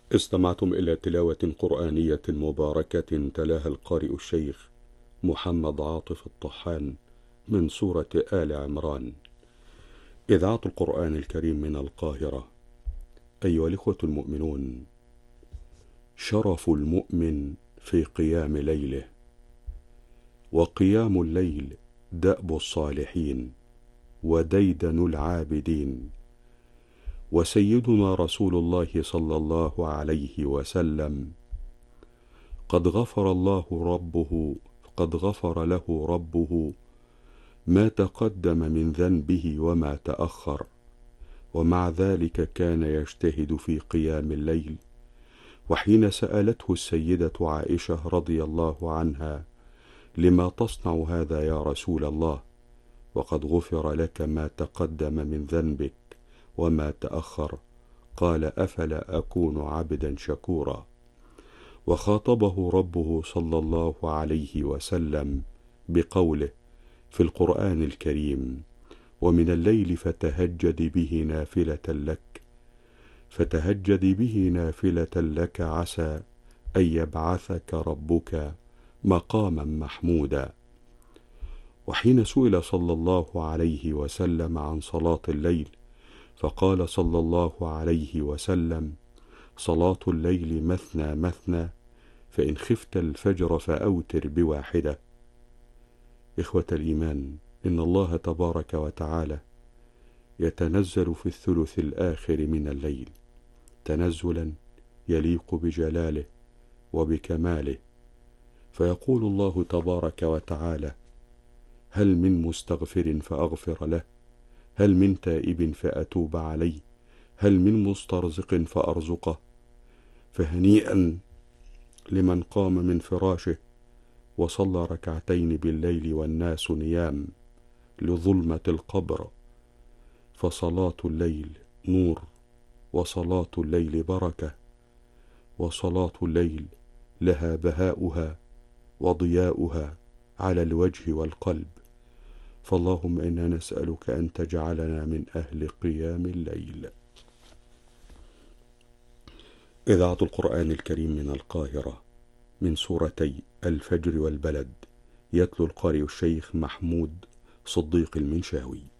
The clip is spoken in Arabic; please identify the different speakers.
Speaker 1: استمعتم إلى تلاوة قرآنية مباركة تلاها القارئ الشيخ محمد عاطف الطحان من سورة آل عمران. إذاعة القرآن الكريم من القاهرة. أيها الإخوة المؤمنون، شرف المؤمن في قيام ليله، وقيام الليل دأب الصالحين وديدن العابدين. وسيدنا رسول الله صلى الله عليه وسلم قد غفر له ربه ما تقدم من ذنبه وما تأخر، ومع ذلك كان يجتهد في قيام الليل. وحين سألته السيدة عائشة رضي الله عنها: لما تصنع هذا يا رسول الله وقد غفر لك ما تقدم من ذنبك وما تأخر؟ قال: أفلا أكون عبدا شكورا. وخاطبه ربه صلى الله عليه وسلم بقوله في القرآن الكريم: ومن الليل فتهجد به نافلة لك عسى أن يبعثك ربك مقاما محمودا. وحين سئل صلى الله عليه وسلم عن صلاة الليل فقال صلى الله عليه وسلم: صلاة الليل مثنى مثنى، فإن خفت الفجر فأوتر بواحدة. إخوة الإيمان، إن الله تبارك وتعالى يتنزل في الثلث الآخر من الليل تنزلا يليق بجلاله وبكماله، فيقول الله تبارك وتعالى: هل من مستغفر فأغفر له؟ هل من تائب فأتوب عليه؟ هل من مسترزق فأرزقه؟ فهنيئا لمن قام من فراشه وصلى ركعتين بالليل والناس نيام لظلمة القبر، فصلاة الليل نور، وصلاة الليل بركة، وصلاة الليل لها بهاؤها وضياؤها على الوجه والقلب. فاللهم إنا نسألك أن تجعلنا من أهل قيام الليل. إذاعة القرآن الكريم من القاهرة، من سورتي الفجر والبلد، يتلو القارئ الشيخ محمود صديق المنشاوي.